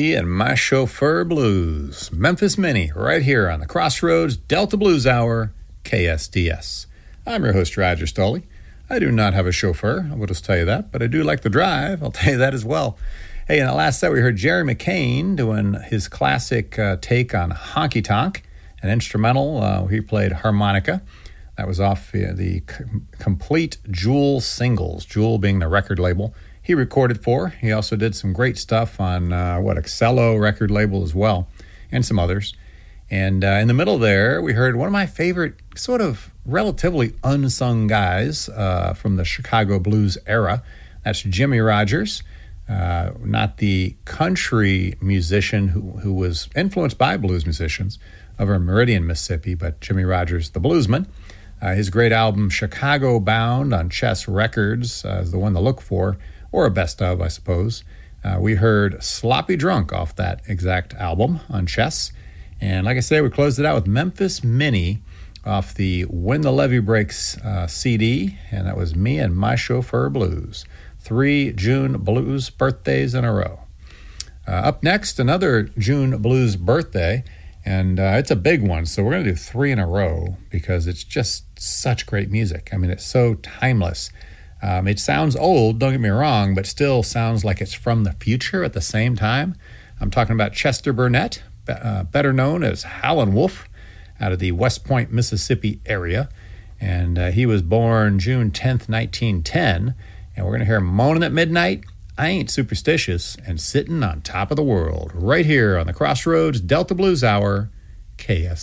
Me and My Chauffeur Blues. Memphis Minnie, right here on the Crossroads Delta Blues Hour, KSDS. I'm your host, Roger Stoley. I do not have a chauffeur, I will just tell you that, but I do like to drive, I'll tell you that as well. Hey, in the last set we heard Jerry McCain doing his classic take on Honky Tonk, an instrumental. He played harmonica. That was off the Complete Jewel singles, Jewel being the record label he recorded for. He also did some great stuff on Excello record label as well, and some others. And in the middle there, we heard one of my favorite sort of relatively unsung guys from the Chicago blues era. That's Jimmie Rodgers, not the country musician who was influenced by blues musicians over in Meridian, Mississippi, but Jimmie Rodgers, the bluesman. His great album, Chicago Bound, on Chess Records, is the one to look for, or a best of, I suppose. We heard Sloppy Drunk off that exact album on Chess. And like I say, we closed it out with Memphis Minnie off the When the Levee Breaks CD, and that was Me and My Chauffeur Blues. 3 June blues birthdays in a row. Up next, another June blues birthday, and it's a big one, so we're going to do 3 in a row because it's just such great music. I mean, it's so timeless. It sounds old, don't get me wrong, but still sounds like it's from the future at the same time. I'm talking about Chester Burnett, better known as Howlin' Wolf, out of the West Point, Mississippi area. And he was born June 10th, 1910. And we're going to hear Moaning at Midnight, I Ain't Superstitious, and Sitting on Top of the World, right here on the Crossroads Delta Blues Hour, KS.